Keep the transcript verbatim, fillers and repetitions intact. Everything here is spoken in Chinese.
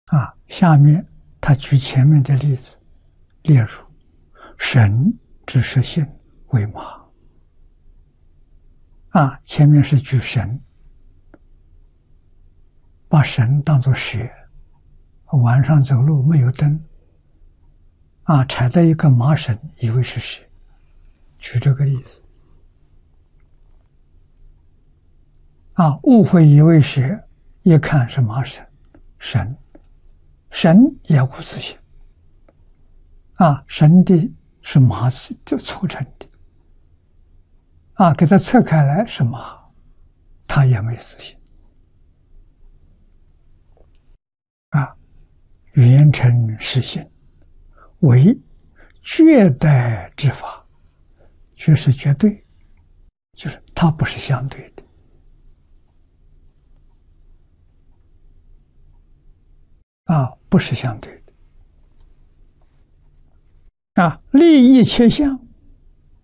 啊，下面他举前面的例子，例如神之实性为马。啊，前面是举神，把神当作蛇，晚上走路没有灯，啊，踩到一个麻绳，以为是蛇，举这个例子。啊，误会以为蛇，一看是麻绳，神，神也无自性。啊，神的是麻就促成的。啊，给它侧开来是麻，它也没自性。啊，圆成实性，为绝对之法，绝是绝对，就是它不是相对的。啊，不是相对的。啊，立一切相，